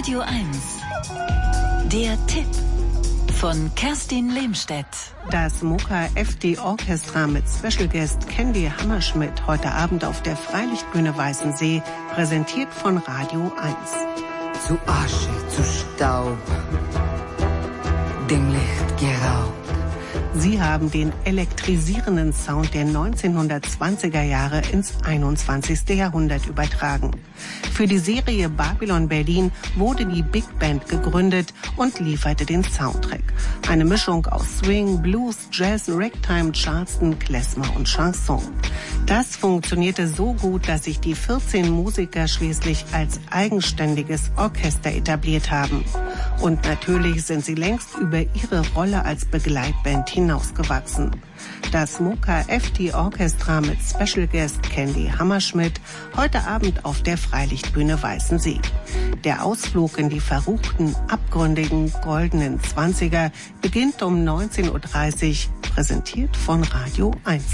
Radio 1. Der Tipp von Kerstin Lehmstedt. Das Moka FD Orchestra mit Special Guest Candy Hammerschmidt heute Abend auf der Freilichtbühne Weißensee, präsentiert von Radio 1. Zu Asche, zu Staub, dem Licht geraubt. Sie haben den elektrisierenden Sound der 1920er Jahre ins 21. Jahrhundert übertragen. Für die Serie Babylon Berlin wurde die Big Band gegründet und lieferte den Soundtrack. Eine Mischung aus Swing, Blues, Jazz, Ragtime, Charleston, Klezmer und Chanson. Das funktionierte so gut, dass sich die 14 Musiker schließlich als eigenständiges Orchester etabliert haben. Und natürlich sind sie längst über ihre Rolle als Begleitband hinausgewachsen. Das Moka FD Orchestra mit Special Guest Candy Hammerschmidt heute Abend auf der Freilichtbühne Weißensee. Der Ausflug in die verruchten, abgründigen, goldenen 20er beginnt um 19:30 Uhr, präsentiert von Radio 1.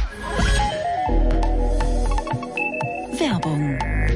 Werbung.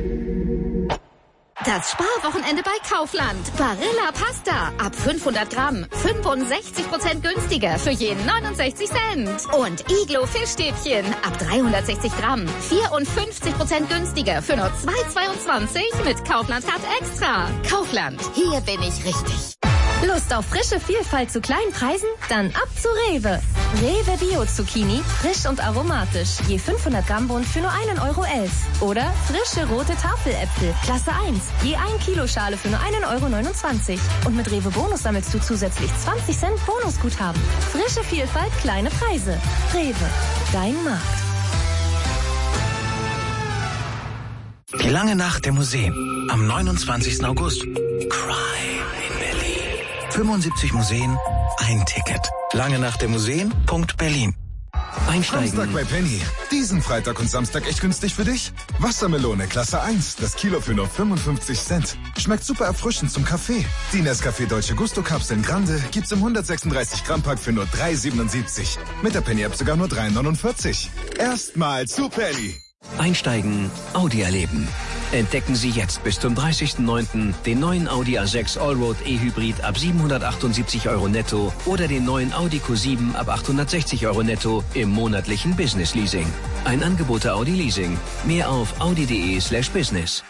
Das Sparwochenende bei Kaufland. Barilla Pasta. Ab 500 Gramm. 65% günstiger für jeden 69 Cent. Und Iglo Fischstäbchen. Ab 360 Gramm. 54% günstiger für nur 2,22 mit Kaufland-Card Extra. Kaufland. Hier bin ich richtig. Lust auf frische Vielfalt zu kleinen Preisen? Dann ab zu Rewe. Rewe Bio Zucchini, frisch und aromatisch. Je 500 Gramm Bund für nur 1,11 €. Oder frische rote Tafeläpfel, Klasse 1. Je 1 Kilo Schale für nur 1,29 €. Und mit Rewe Bonus sammelst du zusätzlich 20 Cent Bonusguthaben. Frische Vielfalt, kleine Preise. Rewe, dein Markt. Die lange Nacht der Museen. Am 29. August. Cry in Berlin. 75 Museen, ein Ticket. Lange Nacht der Museen.Berlin. Einsteigen. Samstag bei Penny. Diesen Freitag und Samstag echt günstig für dich? Wassermelone Klasse 1, das Kilo für nur 55 Cent. Schmeckt super erfrischend zum Kaffee. Die Nescafé Dolce Gusto Kapseln Grande gibt's im 136 Gramm Pack für nur 3,77. Mit der Penny App sogar nur 3,49. Erstmal zu Penny. Einsteigen, Audi erleben. Entdecken Sie jetzt bis zum 30.09. den neuen Audi A6 Allroad E-Hybrid ab 778 € netto oder den neuen Audi Q7 ab 860 € netto im monatlichen Business Leasing. Ein Angebot der Audi Leasing. Mehr auf audi.de/business.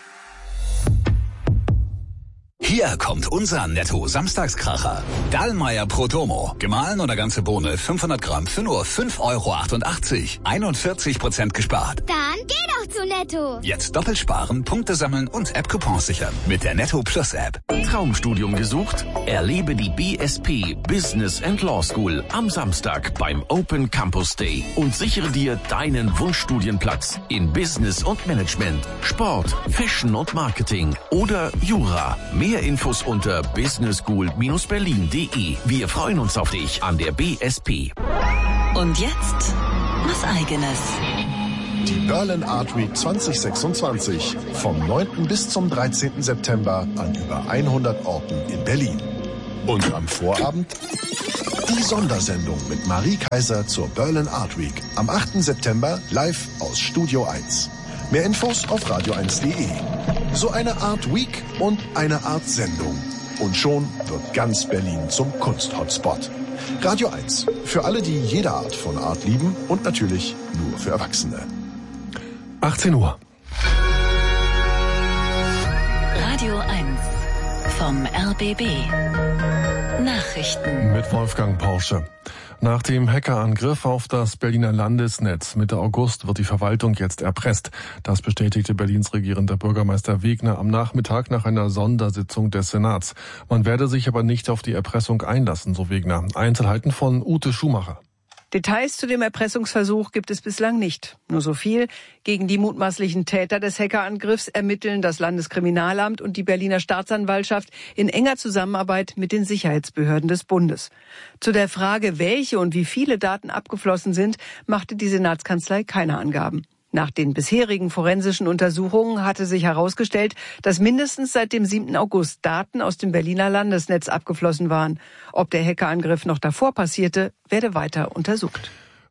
Hier kommt unser Netto-Samstagskracher. Dallmayr Protomo. Gemahlen oder ganze Bohne 500 Gramm für nur 5,88 €. 41% gespart. Dann geh doch zu Netto. Jetzt doppelt sparen, Punkte sammeln und App-Coupons sichern. Mit der Netto Plus App. Traumstudium gesucht? Erlebe die BSP Business and Law School am Samstag beim Open Campus Day und sichere dir deinen Wunschstudienplatz in Business und Management, Sport, Fashion und Marketing oder Jura. Mehr Infos unter businessschool-berlin.de. Wir freuen uns auf dich an der BSP. Und jetzt was Eigenes. Die Berlin Art Week 2026 vom 9. bis zum 13. September an über 100 Orten in Berlin. Und am Vorabend die Sondersendung mit Marie Kaiser zur Berlin Art Week am 8. September live aus Studio 1. Mehr Infos auf radio1.de. So eine Art Week und eine Art Sendung. Und schon wird ganz Berlin zum Kunst-Hotspot. Radio 1. Für alle, die jede Art von Art lieben und natürlich nur für Erwachsene. 18 Uhr. Radio 1 vom RBB. Nachrichten. Mit Wolfgang Porsche. Nach dem Hackerangriff auf das Berliner Landesnetz Mitte August wird die Verwaltung jetzt erpresst. Das bestätigte Berlins regierender Bürgermeister Wegner am Nachmittag nach einer Sondersitzung des Senats. Man werde sich aber nicht auf die Erpressung einlassen, so Wegner. Einzelheiten von Ute Schumacher. Details zu dem Erpressungsversuch gibt es bislang nicht. Nur so viel: Gegen die mutmaßlichen Täter des Hackerangriffs ermitteln das Landeskriminalamt und die Berliner Staatsanwaltschaft in enger Zusammenarbeit mit den Sicherheitsbehörden des Bundes. Zu der Frage, welche und wie viele Daten abgeflossen sind, machte die Senatskanzlei keine Angaben. Nach den bisherigen forensischen Untersuchungen hatte sich herausgestellt, dass mindestens seit dem 7. August Daten aus dem Berliner Landesnetz abgeflossen waren. Ob der Hackerangriff noch davor passierte, werde weiter untersucht.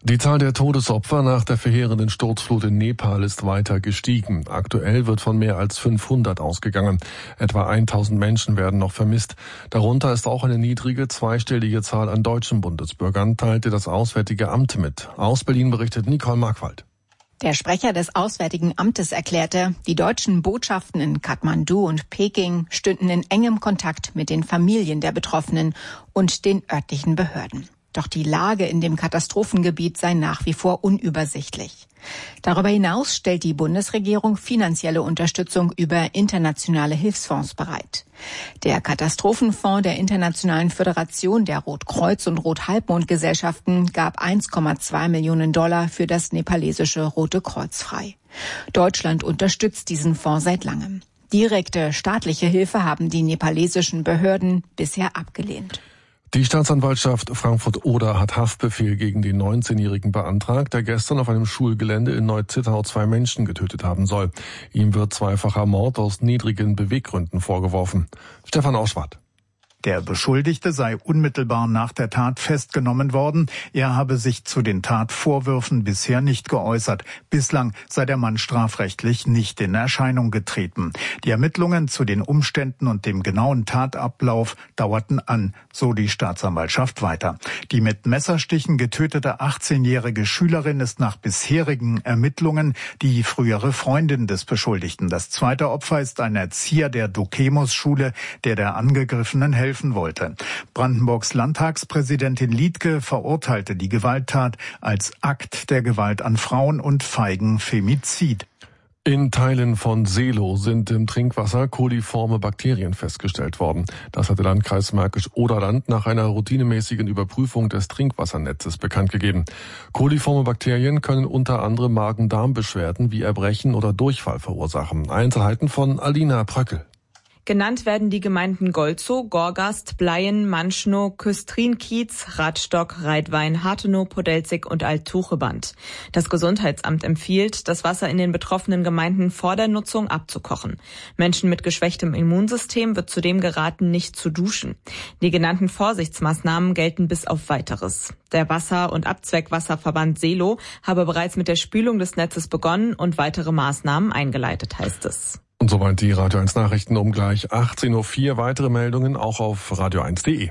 Die Zahl der Todesopfer nach der verheerenden Sturzflut in Nepal ist weiter gestiegen. Aktuell wird von mehr als 500 ausgegangen. Etwa 1000 Menschen werden noch vermisst. Darunter ist auch eine niedrige zweistellige Zahl an deutschen Bundesbürgern, teilte das Auswärtige Amt mit. Aus Berlin berichtet Nicole Markwald. Der Sprecher des Auswärtigen Amtes erklärte, die deutschen Botschaften in Kathmandu und Peking stünden in engem Kontakt mit den Familien der Betroffenen und den örtlichen Behörden. Doch die Lage in dem Katastrophengebiet sei nach wie vor unübersichtlich. Darüber hinaus stellt die Bundesregierung finanzielle Unterstützung über internationale Hilfsfonds bereit. Der Katastrophenfonds der Internationalen Föderation der Rotkreuz- und Rothalbmondgesellschaften gab 1,2 Millionen $ für das nepalesische Rote Kreuz frei. Deutschland unterstützt diesen Fonds seit langem. Direkte staatliche Hilfe haben die nepalesischen Behörden bisher abgelehnt. Die Staatsanwaltschaft Frankfurt-Oder hat Haftbefehl gegen den 19-Jährigen beantragt, der gestern auf einem Schulgelände in Neu-Zittau 2 Menschen getötet haben soll. Ihm wird zweifacher Mord aus niedrigen Beweggründen vorgeworfen. Stefan Auschwart. Der Beschuldigte sei unmittelbar nach der Tat festgenommen worden. Er habe sich zu den Tatvorwürfen bisher nicht geäußert. Bislang sei der Mann strafrechtlich nicht in Erscheinung getreten. Die Ermittlungen zu den Umständen und dem genauen Tatablauf dauerten an, so die Staatsanwaltschaft weiter. Die mit Messerstichen getötete 18-jährige Schülerin ist nach bisherigen Ermittlungen die frühere Freundin des Beschuldigten. Das zweite Opfer ist ein Erzieher der Dokemos-Schule, der Angegriffenen helfen wollte. Brandenburgs Landtagspräsidentin Liedke verurteilte die Gewalttat als Akt der Gewalt an Frauen und feigen Femizid. In Teilen von Seelow sind im Trinkwasser koliforme Bakterien festgestellt worden. Das hat der Landkreis Märkisch-Oderland nach einer routinemäßigen Überprüfung des Trinkwassernetzes bekannt gegeben. Koliforme Bakterien können unter anderem Magen-Darm-Beschwerden wie Erbrechen oder Durchfall verursachen. Einzelheiten von Alina Pröckel. Genannt werden die Gemeinden Golzow, Gorgast, Bleien, Manschnow, Küstrin-Kiez, Radstock, Reitwein, Hartenow, Podelzig und Alt-Tucheband. Das Gesundheitsamt empfiehlt, das Wasser in den betroffenen Gemeinden vor der Nutzung abzukochen. Menschen mit geschwächtem Immunsystem wird zudem geraten, nicht zu duschen. Die genannten Vorsichtsmaßnahmen gelten bis auf Weiteres. Der Wasser- und Abzweckwasserverband Seelow habe bereits mit der Spülung des Netzes begonnen und weitere Maßnahmen eingeleitet, heißt es. Und soweit die Radio 1 Nachrichten um gleich 18.04 Uhr. Weitere Meldungen auch auf radio1.de.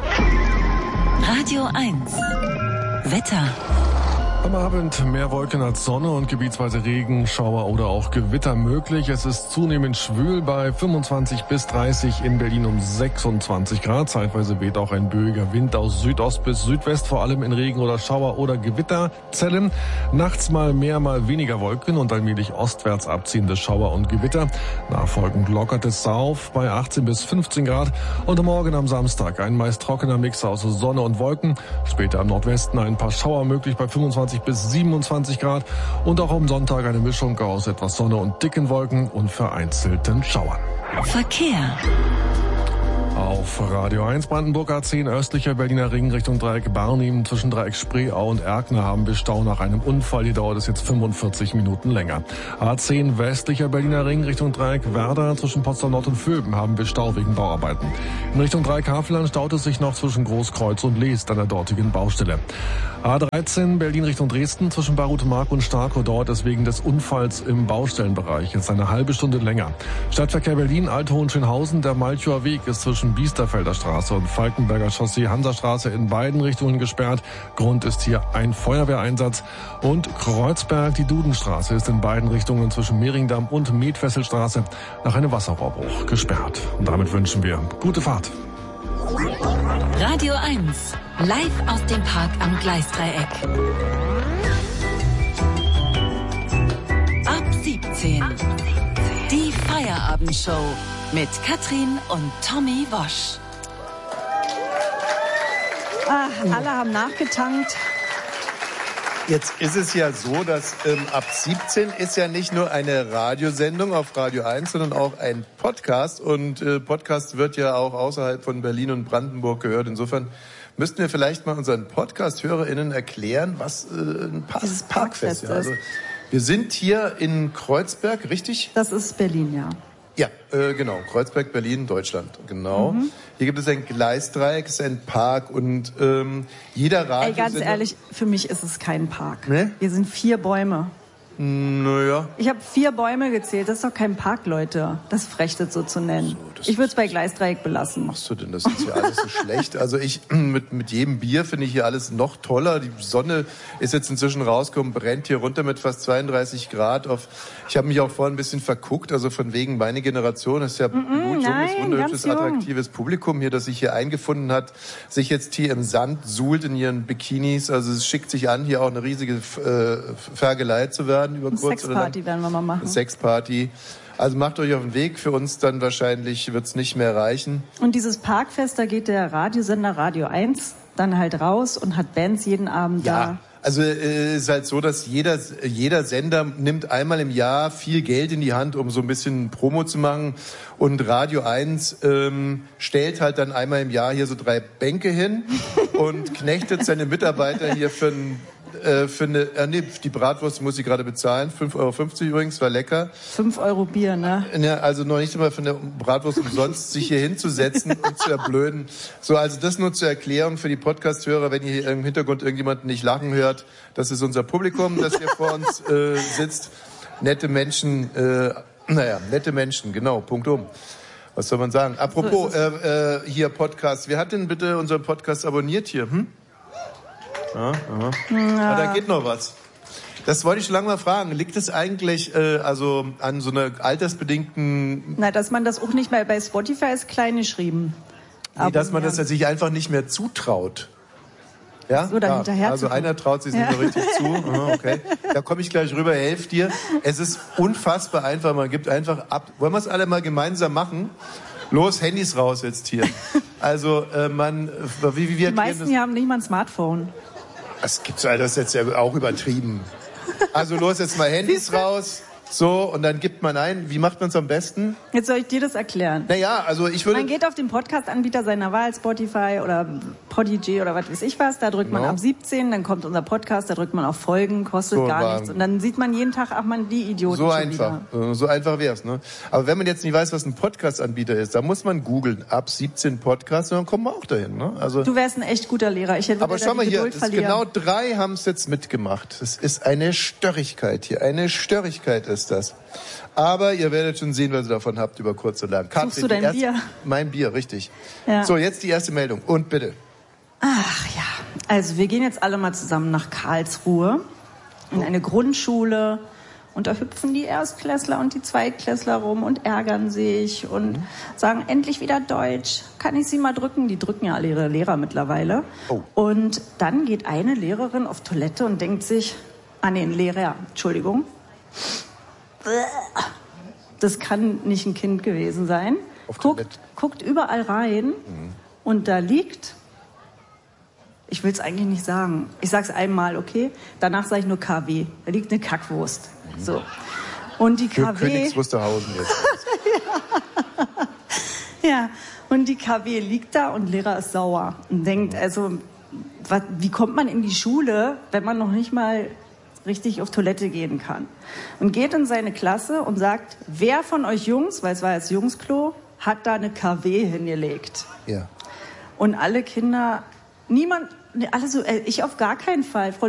Radio 1. Wetter. Am Abend mehr Wolken als Sonne und gebietsweise Regen, Schauer oder auch Gewitter möglich. Es ist zunehmend schwül bei 25 bis 30, in Berlin um 26 Grad. Zeitweise weht auch ein böiger Wind aus Südost bis Südwest, vor allem in Regen oder Schauer oder Gewitterzellen. Nachts mal mehr, mal weniger Wolken und allmählich ostwärts abziehende Schauer und Gewitter. Nachfolgend lockert es auf bei 18 bis 15 Grad. Und morgen am Samstag ein meist trockener Mix aus Sonne und Wolken. Später am Nordwesten ein paar Schauer möglich bei 25 bis 27 Grad und auch am Sonntag eine Mischung aus etwas Sonne und dicken Wolken und vereinzelten Schauern. Verkehr. Auf Radio 1 Brandenburg A10 östlicher Berliner Ring Richtung Dreieck Barnim zwischen Dreieck Spreeau und Erkner haben wir Stau nach einem Unfall. Hier dauert es jetzt 45 Minuten länger. A10 westlicher Berliner Ring Richtung Dreieck Werder zwischen Potsdam Nord und Vöben haben wir Stau wegen Bauarbeiten. In Richtung Dreieck Havelland staut es sich noch zwischen Großkreuz und Leest an der dortigen Baustelle. A13 Berlin Richtung Dresden zwischen Barutmark und Starkow dauert es wegen des Unfalls im Baustellenbereich jetzt eine halbe Stunde länger. Stadtverkehr Berlin Althohenschönhausen, der Malchower Weg ist zwischen Biesterfelder Straße und Falkenberger Chaussee Hansastraße in beiden Richtungen gesperrt. Grund ist hier ein Feuerwehreinsatz. Und Kreuzberg, die Dudenstraße, ist in beiden Richtungen zwischen Mehringdamm und Metfesselstraße nach einem Wasserrohrbruch gesperrt. Und damit wünschen wir gute Fahrt. Radio 1, live aus dem Park am Gleisdreieck. Ab 17. Die Feierabendshow mit Katrin und Tommy Wosch. Alle haben nachgetankt. Jetzt ist es ja so, dass ab 17 ist ja nicht nur eine Radiosendung auf Radio 1, sondern auch ein Podcast. Und Podcast wird ja auch außerhalb von Berlin und Brandenburg gehört. Insofern müssten wir vielleicht mal unseren Podcast-HörerInnen erklären, was ein Parkfest ist. Also, wir sind hier in Kreuzberg, richtig? Das ist Berlin, ja. Ja, genau. Kreuzberg, Berlin, Deutschland. Genau. Mhm. Hier gibt es ein Gleisdreieck, ist ein Park und jeder Radio... Ey, ganz ehrlich, für mich ist es kein Park. Ne? Hier sind 4 Bäume. Naja. Ich habe 4 Bäume gezählt. Das ist doch kein Park, Leute. Das ist frech, das so zu nennen. So, ich würde es bei Gleisdreieck belassen. Machst du denn? Das ist ja alles so schlecht. Also ich, mit jedem Bier finde ich hier alles noch toller. Die Sonne ist jetzt inzwischen rausgekommen, brennt hier runter mit fast 32 Grad. Ich habe mich auch vorhin ein bisschen verguckt. Also von wegen meine Generation ist ja blutjunges, wunderhübsches, attraktives Publikum hier, das sich hier eingefunden hat, sich jetzt hier im Sand suhlt in ihren Bikinis. Also es schickt sich an, hier auch eine riesige Fergelei zu werden. Über kurz Sexparty werden wir mal machen. Sexparty. Also macht euch auf den Weg. Für uns dann wahrscheinlich wird es nicht mehr reichen. Und dieses Parkfest, da geht der Radiosender Radio 1 dann halt raus und hat Bands jeden Abend da. Also es ist halt so, dass jeder Sender nimmt einmal im Jahr viel Geld in die Hand, um so ein bisschen Promo zu machen. Und Radio 1 stellt halt dann einmal im Jahr hier so 3 Bänke hin und knechtet seine Mitarbeiter hier für die Bratwurst muss ich gerade bezahlen. 5,50 € übrigens, war lecker. 5 € Bier, ne? Ja, also noch nicht einmal von der Bratwurst umsonst, sich hier hinzusetzen und zu erblöden. So, also das nur zur Erklärung für die Podcast-Hörer, wenn ihr hier im Hintergrund irgendjemanden nicht lachen hört. Das ist unser Publikum, das hier vor uns sitzt. Nette Menschen, nette Menschen, genau, Punkt um. Was soll man sagen? Apropos, hier Podcast. Wer hat denn bitte unseren Podcast abonniert hier? Ja. Aber da geht noch was. Das wollte ich schon lange mal fragen. Liegt es eigentlich also an so einer altersbedingten... Na, dass man das auch nicht mehr bei Spotify ist klein geschrieben. Nee, dass man das sich einfach nicht mehr zutraut. Ja? So, dann hinterher also einer traut sich nicht so richtig zu. Okay. Da komme ich gleich rüber, helft dir. Es ist unfassbar einfach. Man gibt einfach ab. Wollen wir es alle mal gemeinsam machen? Los, Handys raus jetzt hier. Also die meisten hier haben nicht mal ein Smartphone. Das gibt's, das ist jetzt ja auch übertrieben. Also los, jetzt mal Handys raus. So, und dann gibt man ein. Wie macht man es am besten? Jetzt soll ich dir das erklären. Naja, also ich würde... Man geht auf den Podcast-Anbieter seiner Wahl, Spotify oder Podigy oder was weiß ich was. Da drückt man ab 17, dann kommt unser Podcast, da drückt man auf Folgen, kostet gar nichts. Und dann sieht man jeden Tag, ach man, die Idioten so einfach. So einfach wär's, ne? Aber wenn man jetzt nicht weiß, was ein Podcast-Anbieter ist, dann muss man googeln. Ab 17 Podcasts, und dann kommen wir auch dahin, ne? Also, du wärst ein echt guter Lehrer. Ich hätte aber schau mal hier, genau 3 haben es jetzt mitgemacht. Das ist eine Störrigkeit hier. Eine Störrigkeit ist das. Aber ihr werdet schon sehen, was ihr davon habt, über kurz oder lang. Suchst du dein Bier? Mein Bier, richtig. Ja. So, jetzt die erste Meldung. Und bitte. Ach ja, also wir gehen jetzt alle mal zusammen nach Karlsruhe in eine Grundschule. Und da hüpfen die Erstklässler und die Zweitklässler rum und ärgern sich und sagen, endlich wieder Deutsch. Kann ich Sie mal drücken? Die drücken ja alle ihre Lehrer mittlerweile. Oh. Und dann geht eine Lehrerin auf Toilette und denkt sich, ein Lehrer, Entschuldigung. Das kann nicht ein Kind gewesen sein. Guckt überall rein und da liegt, ich will es eigentlich nicht sagen, ich sag's einmal, okay, danach sage ich nur KW, da liegt eine Kackwurst. So. Und die KW... Für Königs Wusterhausen jetzt. Ja, und die KW liegt da und Lehrer ist sauer und denkt, also, wie kommt man in die Schule, wenn man noch nicht mal richtig auf Toilette gehen kann? Und geht in seine Klasse und sagt, wer von euch Jungs, weil es war jetzt Jungsklo, hat da eine KW hingelegt? Ja. Und alle Kinder, niemand, alle so, ich auf gar keinen Fall. Frau